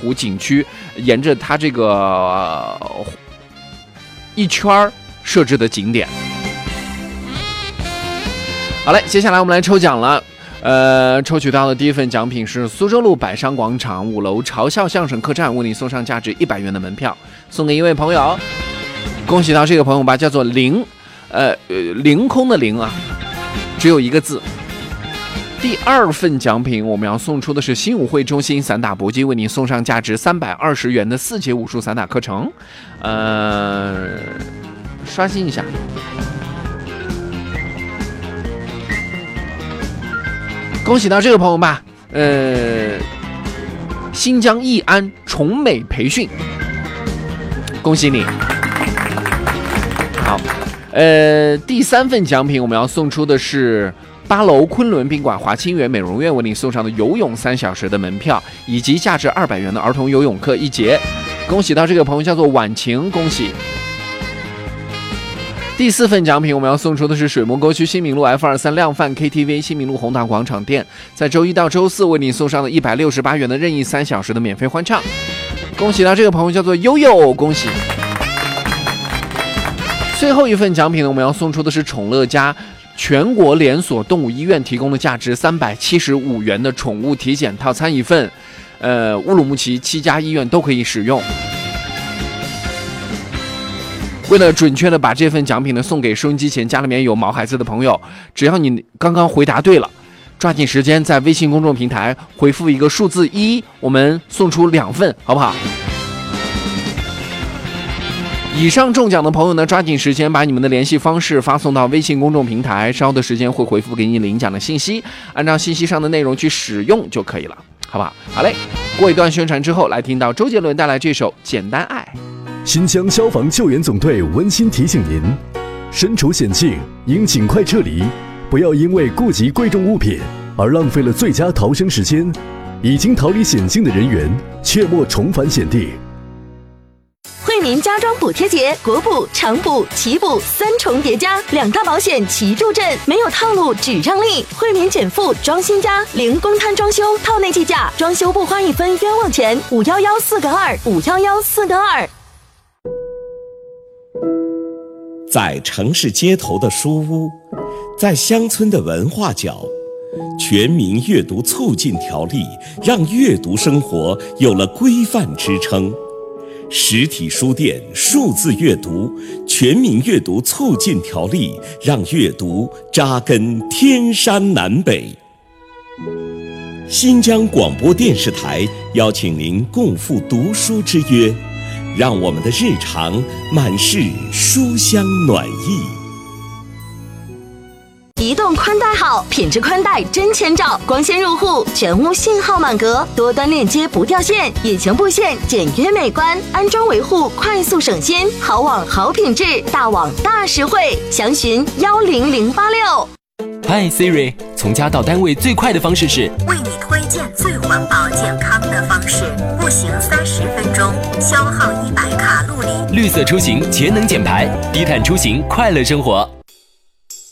湖景区，沿着它这个一圈设置的景点。好嘞，接下来我们来抽奖了。抽取到的第一份奖品是苏州路百商广场5楼嘲笑相声客栈为你送上价值100元的门票，送给一位朋友。恭喜到这个朋友吧，叫做凌空的凌啊，只有一个字。第二份奖品我们要送出的是新武会中心散打搏击为你送上价值320元的4节武术散打课程。刷新一下。恭喜到这个朋友吧，新疆义安崇美培训，恭喜你。好，第三份奖品我们要送出的是8楼昆仑宾馆华清源美容院为你送上的游泳3小时的门票，以及价值200元的儿童游泳课1节。恭喜到这个朋友叫做婉晴，恭喜。第4份奖品我们要送出的是水墨沟区新民路 F23 量贩 KTV 新民路宏达广场店，在周1到周4为你送上的168元的任意3小时的免费欢唱。恭喜到这个朋友叫做悠悠，恭喜。最后一份奖品呢，我们要送出的是宠乐家全国连锁动物医院提供的价值375元的宠物体检套餐1份，乌鲁木齐7家医院都可以使用。为了准确的把这份奖品呢送给收音机前家里面有毛孩子的朋友，只要你刚刚回答对了，抓紧时间在微信公众平台回复一个数字1，我们送出2份，好不好？以上中奖的朋友呢，抓紧时间把你们的联系方式发送到微信公众平台，稍后的时间会回复给你领奖的信息，按照信息上的内容去使用就可以了，好不好？好嘞，过一段宣传之后，来听到周杰伦带来这首《简单爱》。 新疆消防救援总队温馨提醒您，身处险境应尽快撤离，不要因为顾及贵重物品而浪费了最佳逃生时间。已经逃离险境的人员切莫重返险地。 惠民家装补贴节，国补、长补、奇补3重叠加，2大保险齐助阵，没有套路只让利。惠民减负装新家，零公摊装修，套内计价，装修不花1分冤枉钱。511-4个2，511-4个2。 在城市街头的书屋，在乡村的文化角，全民阅读促进条例让阅读生活有了规范支撑。实体书店数字阅读，全民阅读促进条例让阅读扎根天山南北。新疆广播电视台邀请您共赴读书之约，让我们的日常满是书香暖意。 移动宽带好，品质宽带真千兆，光纤入户，全屋信号满格，多端链接不掉线，隐形布线简约美观，安装维护快速省心，好网好品质，大网大实惠，详询10086。 嗨 Siri， 从家到单位最快的方式是为你推荐最环保健康的方式，步行30分钟，消耗100卡路里。 绿色出行节能减排，低碳出行快乐生活。